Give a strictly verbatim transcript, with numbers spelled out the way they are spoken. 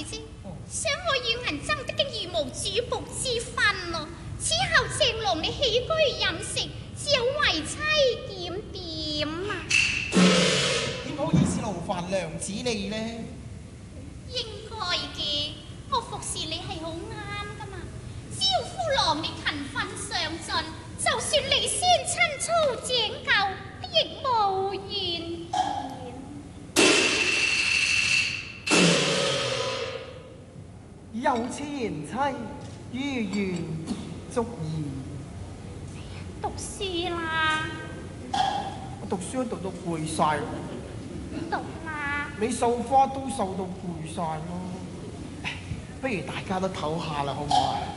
啫，想我與銀爭得嘅如無主僕之分咯。此後鄭郎你起居飲食，只有為妻檢點啊。 點好意思勞煩娘子你呢？ 應該嘅，我服侍你係好啱噶嘛。只要夫郎你勤奮上進，就算你先親操井救，亦無怨言。 有此賢妻，於願足矣。 讀書啦， 我讀書都讀到攰晒， 讀啦。 你繡花都繡到攰晒咯。不如大家都唞下啦，好唔好啊？